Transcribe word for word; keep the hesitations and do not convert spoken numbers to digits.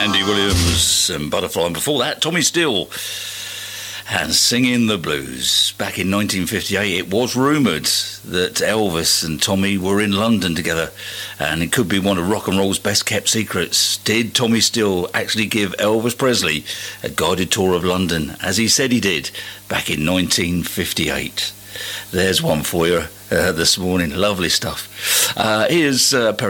Andy Williams and Butterfly. And before that, Tommy Steele and Singing the Blues. Back in nineteen fifty-eight, it was rumoured that Elvis and Tommy were in London together, and it could be one of rock and roll's best kept secrets. Did Tommy Steele actually give Elvis Presley a guided tour of London, as he said he did, back in nineteen fifty-eight? There's one for you uh, this morning. Lovely stuff. Uh, here's uh, Perry